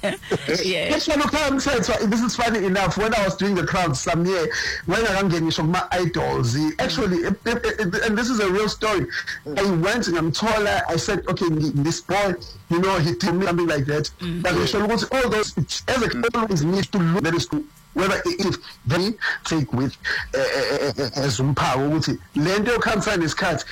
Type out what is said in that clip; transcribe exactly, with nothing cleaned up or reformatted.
Yeah. This is funny enough. When I was doing the crowd some year, when I ran my idols, actually, it, it, it, and this is a real story. I went and I'm taller. I said, okay, this boy, you know, he told me something like that. Mm-hmm. But all those, as a always needs to look that is to whether if they take with as umphawu ukuthi lento comes in his cards